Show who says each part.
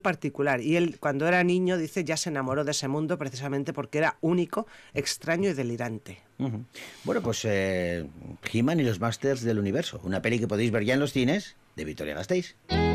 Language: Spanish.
Speaker 1: particular. Y él, cuando era niño, dice, ya se enamoró de ese mundo precisamente porque era único, extraño y delirante.
Speaker 2: Bueno, pues He-Man y los Masters del Universo, una peli que podéis ver ya en los cines de Vitoria Gasteiz.